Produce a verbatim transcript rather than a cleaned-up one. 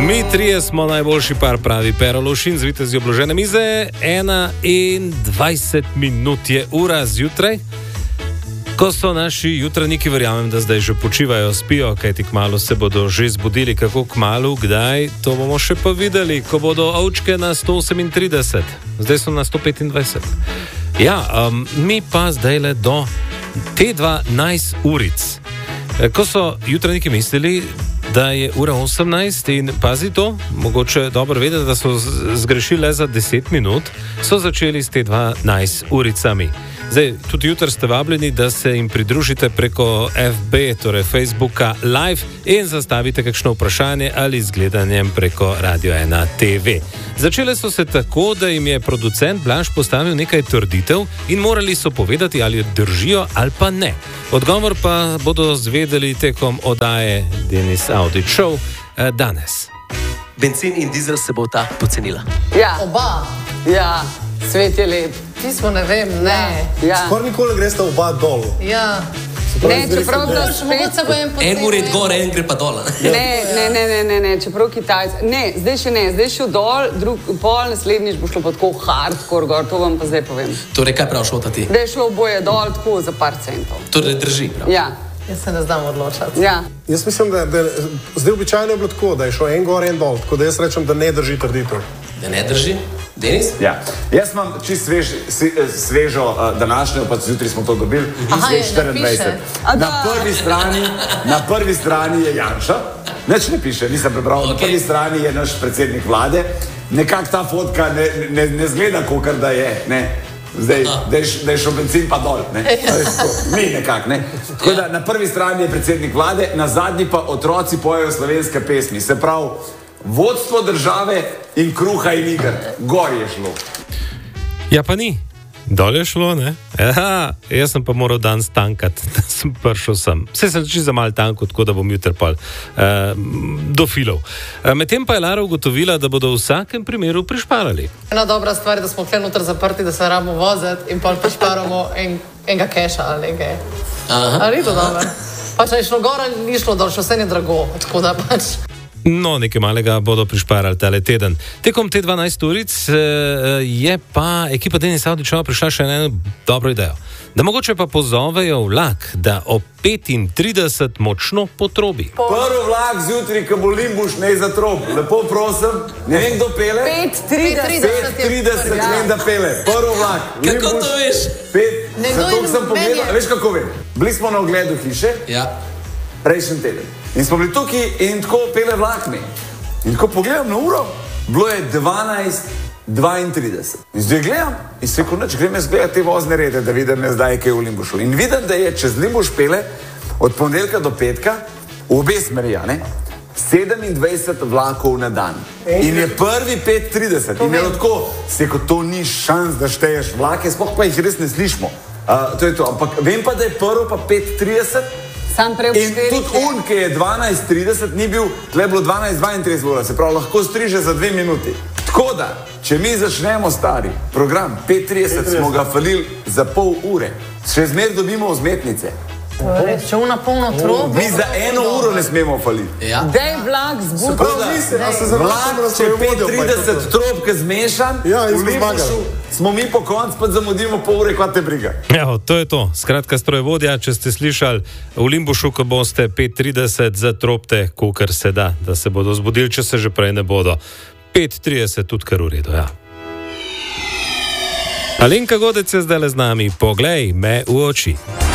Mi trije smo najboljši par, pravi Pero Lovšin, z vitezi obložene mize. enaindvajset minut je ura zjutraj. Ko so naši jutranjiki, verjamem, da zdaj že počivajo, spijo, kajti kmalu se bodo že zbudili. Kako kmalu, kdaj, to bomo še pa videli, ko bodo ovčke na sto osemintrideset. Zdaj so na sto petindvajset. Ja, um, mi pa zdaj le do te dvanajst uric. Ko so jutranjiki mislili, da je ura osemnajst in pazi to, mogoče dobro vedeti, da so zgrešili le za deset minut, so začeli s te dvanajst uricami. Zdaj, tudi jutri ste vabljeni, da se jim pridružite preko F B, torej Facebooka Live in zastavite kakšno vprašanje ali z gledanjem preko Radio ena T V. Začele so se tako, da jim je producent Blaž postavil nekaj trditev in morali so povedati, ali držijo ali pa ne. Odgovor pa bodo zvedeli tekom oddaje Denis Audić Show eh, danes. Bencin in dizel se bo ta pocenila. Ja, oba. Ja, svet je lep. Tismo ne vem, ne. Ja. Skor nikoli greste oba dol. Ja. Ne, čeprav da špet se bojem potrebno. En ured gor, en gre pa dol. Ne, ne, ne, ne, ne, ne, čeprav Kitajci. Ne, zdaj še ne, zdaj šel dol, drug pol, naslednjič bo šlo pa tako hardcore gor, to vam pa zdaj povem. Torej, kaj prav šlo ta ti? Da je šlo oboje dol, tako za par centov. Torej, drži prav. Ja. Jaz se ne znam odločati. Ja. Jaz mislim, da, da zdaj običajno je bilo tako, da je šlo en gor, en dol, tako da jaz rečem, da ne drži trditev. Da ne drži? Denis? Ja. Jaz imam čist svež, svežo uh, današnjo, pa zjutraj smo to dobili, svež štiriindvajset. Na prvi strani, na prvi strani je Janša, nič ne piše, nisem prebral, okay. Na prvi strani je naš predsednik vlade, nekako ta fotka ne, ne, ne zgleda, kakor da je, ne. Zdaj, da je, da je šel benzin pa dol, ne? Mi nekako, ne? Tako da na prvi strani je predsednik vlade, na zadnji pa otroci pojejo slovenske pesmi. Se pravi, vodstvo države in kruha in iger. Gor je šlo. Ja, pa ni. Dol je šlo, ne? Aha, jaz sem pa moral danes tankati, da sem prišel sem. Vse sem čisto za malo tanko, tako da bom jutri pol uh, do filov. Uh, medtem pa je Lara ugotovila, da bodo v vsakem primeru prišparali. Ena dobra stvar je, da smo kle noter zaprti, da se rabimo voziti in pol prišparamo en, enega keša ali nekaj. Aha. Ali ni to dobro? Pa če je šlo gor, ni šlo dol, še vse je drago, tako da pač... No, nekaj malega bodo prišparali tale teden. Tekom te dvanajst uric je pa ekipa Denis Audić Show prišla še na eno dobro idejo. Da mogoče pa pozovejo vlak, da ob petintrideset močno potrobi. Prvi vlak zjutraj, ko bo Limbuš, ne za trop. Lepo prosim, ne vem, kdo pele. pet trideset. pet trideset, ne vem, da pele. Prvi vlak. Kako to veš? Zato sem pogledal, veš kako vem? Bili smo na ogledu hiše. Ja. Prejšnji teden. In smo bili tukaj in tako pele vlakni. In ko pogledam na uro, bilo je dvanajst dvaintrideset. In zdaj gledam in se rekel, neč, grem jaz gledati te vozne rede, da vidim zdaj, kaj je v Limbušu. In vidim, da je čez Limbuš pele od ponedeljka do petka v obe smeri, ne? sedemindvajset vlakov na dan. In je prvi pet trideset. In je tako, se rekel, to ni šans, da šteješ vlake, sploh pa jih res ne slišimo. Uh, to je to. Ampak vem pa, da je prvo pa pet trideset. Sam prej in tudi un, ki je dvanajst trideset, ni bil, tle je bilo dvanajst dvaintrideset ura, se pravi, lahko striže za dve minuti. Tako da, če mi začnemo stari program, pet trideset smo ga falili za pol ure, še zmer dobimo vzmetnice. Če una polno trob... Mi za eno uro ne smemo faliti. Ja. Dej vlak zbudi. Vlak, če pet trideset trobke zmešan, ja, v Limbušu smo mi po konc, pa zamudimo pol ure, kva te briga. Evo, to je to. Skratka, strojevodja, če ste slišali v Limbušu, ko boste pet trideset zatropte, kolikor se da, da se bodo zbudili, če se že prej ne bodo. pet trideset tudi kar v redu, ja. Alenka Godec je zdaj le z nami. Poglej me v oči.